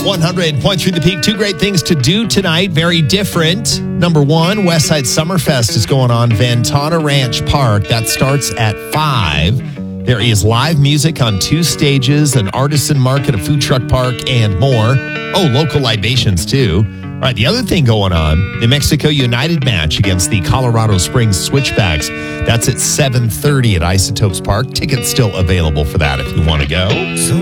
100.3 The Peak. Two great things to do tonight. Very different. Number one, Westside Summerfest is going on Ventana Ranch Park. That starts at 5. There is live music on 2 stages, an artisan market, a food truck park, and more. Oh, local libations, too. All right, the other thing going on, New Mexico United match against the Colorado Springs Switchbacks. That's at 7:30 at Isotopes Park. Tickets still available for that if you want to go.